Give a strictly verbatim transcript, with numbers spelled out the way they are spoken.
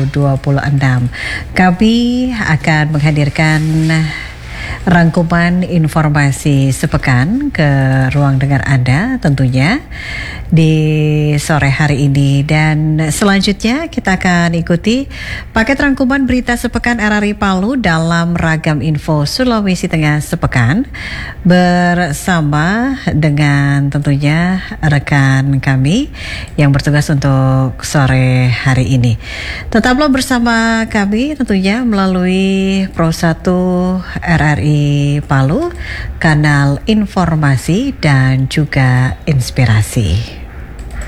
dua puluh enam. Kami akan menghadirkan rangkuman informasi sepekan ke ruang dengar Anda tentunya di sore hari ini, dan selanjutnya kita akan ikuti paket rangkuman berita sepekan R R I Palu dalam ragam info Sulawesi Tengah sepekan bersama dengan tentunya rekan kami yang bertugas untuk sore hari ini. Tetaplah bersama kami tentunya melalui Pro satu R R I Palu, kanal informasi dan juga inspirasi.